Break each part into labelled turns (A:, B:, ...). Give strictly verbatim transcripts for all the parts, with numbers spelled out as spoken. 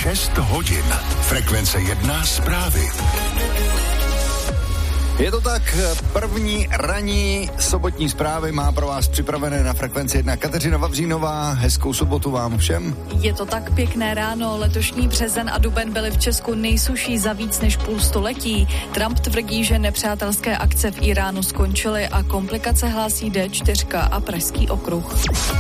A: šest hodin. Frekvence jedna zprávy.
B: Je to tak, první ranní sobotní zprávy má pro vás připravené na Frekvenci jedna Kateřina Vavřínová. Hezkou sobotu vám všem.
C: Je to tak, pěkné ráno. Letošní březen a duben byly v Česku nejsuší za víc než půl století. Trump tvrdí, že nepřátelské akce v Iránu skončily a komplikace hlásí D čtyři a Pražský okruh.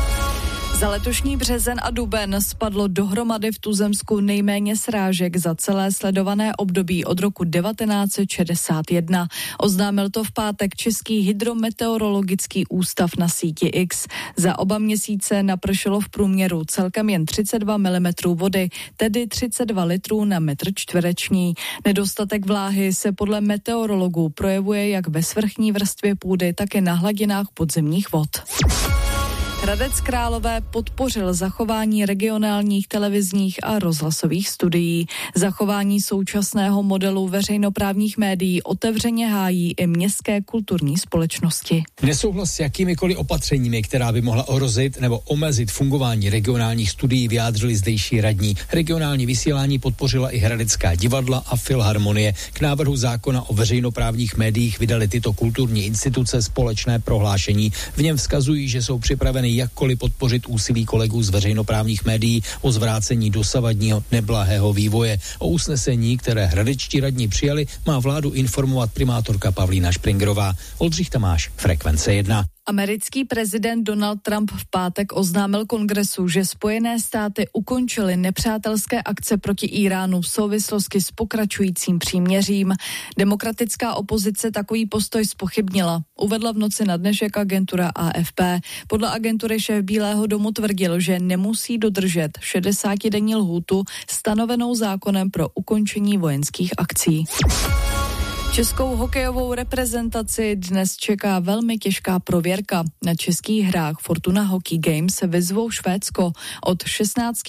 C: Za letošní březen a duben spadlo dohromady v tuzemsku nejméně srážek za celé sledované období od roku devatenáct set šedesát jedna. Oznámil to v pátek Český hydrometeorologický ústav na síti X. Za oba měsíce napršelo v průměru celkem jen třicet dva milimetrů vody, tedy třicet dva litrů na metr čtvereční. Nedostatek vláhy se podle meteorologů projevuje jak ve svrchní vrstvě půdy, tak i na hladinách podzemních vod. Hradec Králové podpořil zachování regionálních televizních a rozhlasových studií. Zachování současného modelu veřejnoprávních médií otevřeně hájí i městské kulturní společnosti.
D: Nesouhlas s jakýmikoliv opatřeními, která by mohla ohrozit nebo omezit fungování regionálních studií, vyjádřili zdejší radní. Regionální vysílání podpořila i Hradecká divadla a Filharmonie. K návrhu zákona o veřejnoprávních médiích vydali tyto kulturní instituce společné prohlášení. V něm vzkazují, že jsou připraveny jakkoliv podpořit úsilí kolegů z veřejnoprávních médií o zvrácení dosavadního neblahého vývoje. O usnesení, které hradečtí radní přijali, má vládu informovat primátorka Pavlína Špringrová. Oldřich Tamáš, Frekvence jedna.
C: Americký prezident Donald Trump v pátek oznámil Kongresu, že Spojené státy ukončily nepřátelské akce proti Iránu v souvislosti s pokračujícím příměřím. Demokratická opozice takový postoj zpochybnila. Uvedla v noci na dnešek agentura A F P. Podle agentury šéf Bílého domu tvrdil, že nemusí dodržet šedesátidenní lhůtu stanovenou zákonem pro ukončení vojenských akcí. Českou hokejovou reprezentaci dnes čeká velmi těžká prověrka. Na českých hrách Fortuna Hockey Games vyzvou Švédsko. Od šestnácti